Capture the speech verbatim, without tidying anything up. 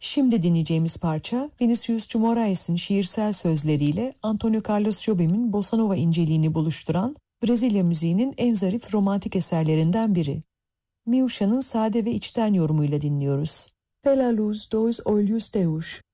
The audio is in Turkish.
Şimdi dinleyeceğimiz parça Vinicius de Moraes'in şiirsel sözleriyle Antônio Carlos Jobim'in Bossa Nova inceliğini buluşturan Brezilya müziğinin en zarif romantik eserlerinden biri. Miúcha'nın sade ve içten yorumuyla dinliyoruz. Pela luz dos olhos teus.